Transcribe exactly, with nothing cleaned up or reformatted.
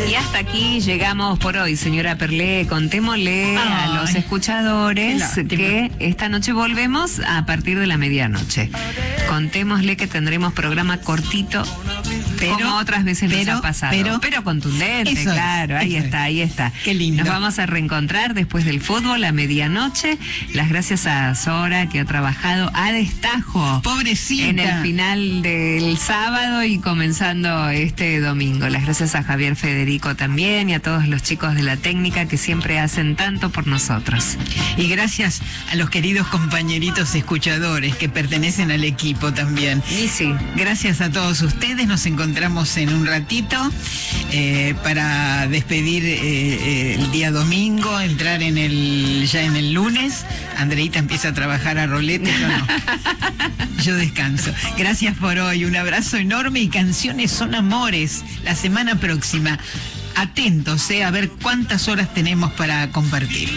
Y hasta aquí llegamos por hoy, señora Perlé. Contémosle Ay, a los escuchadores que esta noche volvemos a partir de la medianoche. Contémosle que tendremos programa cortito, pero, como otras veces pero, nos ha pasado. Pero, pero contundente, eso claro. Es, ahí está, es. ahí está. Qué lindo. Nos vamos a reencontrar después del fútbol a medianoche. Las gracias a Sora, que ha trabajado a destajo. Pobrecita. En el final del sábado y comenzando este domingo. Las gracias a Javier Federico también y a todos los chicos de la técnica que siempre hacen tanto por nosotros. Y gracias a los queridos compañeritos escuchadores que pertenecen al equipo también. Y sí. Gracias a todos ustedes. Nos encontramos en un ratito eh, para despedir eh, eh, el día domingo, entrar en el ya en el lunes. Andreita empieza a trabajar a rolete, yo no. Yo descanso. Gracias por hoy. Un abrazo enorme y Canciones son amores. La semana próxima. Atentos, eh, a ver cuántas horas tenemos para compartir.